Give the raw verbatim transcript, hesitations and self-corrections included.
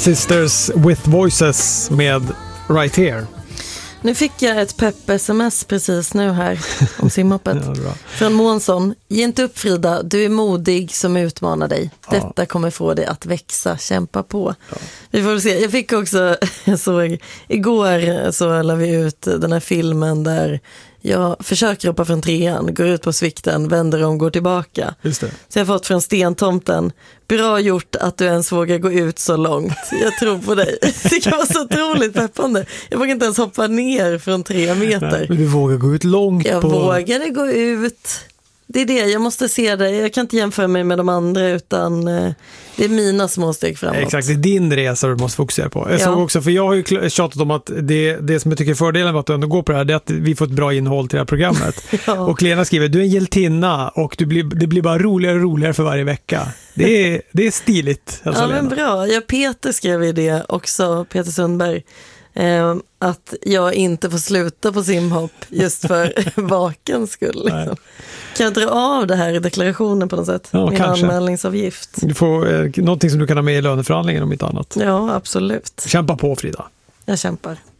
Sisters with Voices med Right Here. Nu fick jag ett pepp-sms precis nu här om simhoppet. Ja, från Månsson. Ge inte upp, Frida, du är modig som utmanar dig. Detta ja. kommer få dig att växa, kämpa på. Ja. Vi får se. Jag fick också, jag såg, igår så la vi ut den här filmen där jag försöker hoppa från trean, går ut på svikten, vänder om, går tillbaka. Just det. Så jag har fått från Stentomten. Bra gjort att du ens vågar gå ut så långt. Jag tror på dig. Det kan vara så otroligt peppande. Jag vågar inte ens hoppa ner från tre meter. Nej, men du vågar gå ut långt. Jag på... vågade gå ut. Det är det, jag måste se det. Jag kan inte jämföra mig med de andra, utan eh, det är mina små steg framåt. Exakt, det är din resa du måste fokusera på. Jag ja. såg också, för jag har ju tjatat om att det, det som jag tycker är fördelen med att du ändå går på det här, det är att vi får ett bra innehåll till det här programmet. ja. Och Lena skriver, du är en hjältinna och du blir, det blir bara roligare och roligare för varje vecka. Det är, det är stiligt. Alltså, ja, men bra. Ja, Peter skrev i det också, Peter Sundberg. Eh, att jag inte får sluta på simhopp just för vakens skull. Liksom. Kan jag dra av det här i deklarationen på något sätt? Ja, min kanske. Anmälningsavgift. Du får eh, någonting som du kan ha med i löneförhandlingen om inte annat. Ja, absolut. Kämpa på, Frida. Jag kämpar.